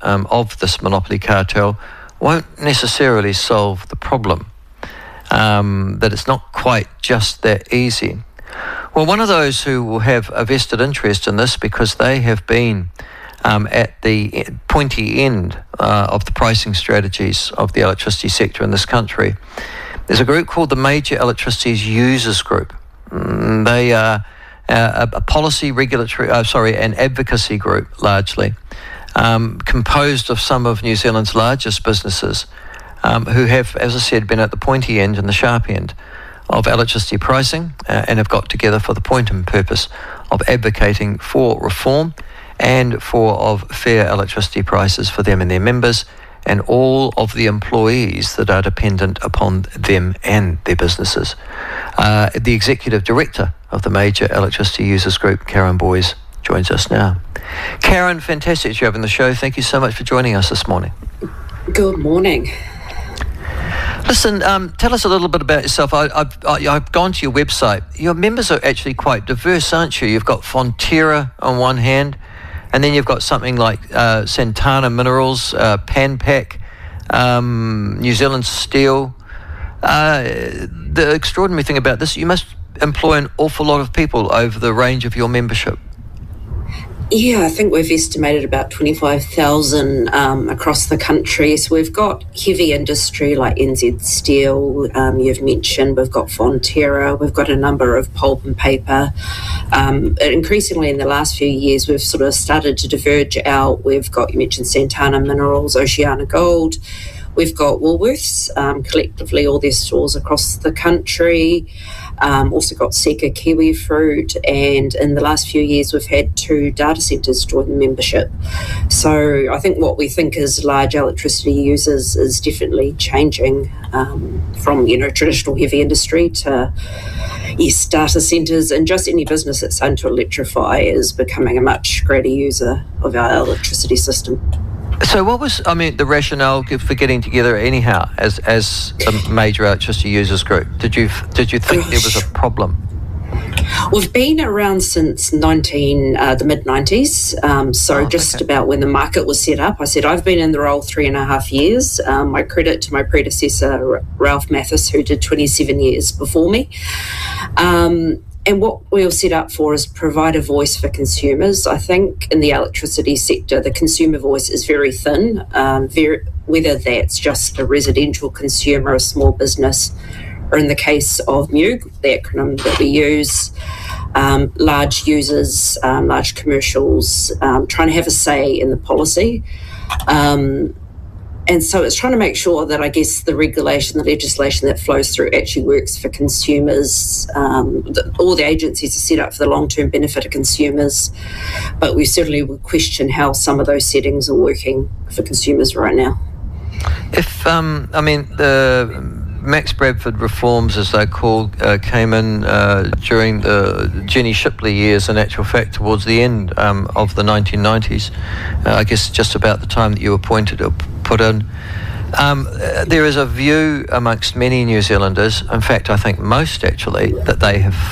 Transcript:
of this monopoly cartel won't necessarily solve the problem, that it's not quite just that easy. Well, one of those who will have a vested interest in this, because they have been at the pointy end of the pricing strategies of the electricity sector in this country, there's a group called the Major Electricity Users Group. They are a policy regulatory, an advocacy group largely, composed of some of New Zealand's largest businesses who have, as I said, been at the pointy end and the sharp end of electricity pricing and have got together for the point and purpose of advocating for reform and of fair electricity prices for them and their members and all of the employees that are dependent upon them and their businesses. The Executive Director of the Major Electricity Users Group, Karen Boys, joins us now. Karen, fantastic to have you on the show. Thank you so much for joining us this morning. Good morning. Listen, tell us a little bit about yourself. I've gone to your website. Your members are actually quite diverse, aren't you? You've got Fonterra on one hand, and then you've got something like Santana Minerals, Panpac, New Zealand Steel. The extraordinary thing about this, you must employ an awful lot of people over the range of your membership. Yeah, I think we've estimated about 25,000 across the country. So we've got heavy industry like NZ Steel, you've mentioned, we've got Fonterra, we've got a number of pulp and paper. Increasingly in the last few years, we've sort of started to diverge out. We've got, you mentioned Santana Minerals, Oceana Gold. We've got Woolworths, collectively all their stores across the country. Also got Seka Kiwi Fruit, and in the last few years we've had 2 data centres join the membership. So I think what we think as large electricity users is definitely changing from traditional heavy industry to data centres, and just any business that's starting to electrify is becoming a much greater user of our electricity system. So what was, the rationale for getting together anyhow as a major electricity users group? Did you think there was a problem? We've been around since the mid-90s, just about when the market was set up. I said I've been in the role 3.5 years. My credit to my predecessor, Ralph Mathis, who did 27 years before me. And what we were set up for is provide a voice for consumers. I think in the electricity sector, the consumer voice is very thin, whether that's just a residential consumer, a small business, or in the case of MUG, the acronym that we use, large users, large commercials, trying to have a say in the policy. And so it's trying to make sure that, I guess, the regulation, the legislation that flows through actually works for consumers. All the agencies are set up for the long-term benefit of consumers, but we certainly would question how some of those settings are working for consumers right now. If, the Max Bradford reforms, as they're called, came in during the Jenny Shipley years, in actual fact, towards the end of the 1990s, I guess just about the time that you were appointed or put in. There is a view amongst many New Zealanders, in fact I think most actually, that they have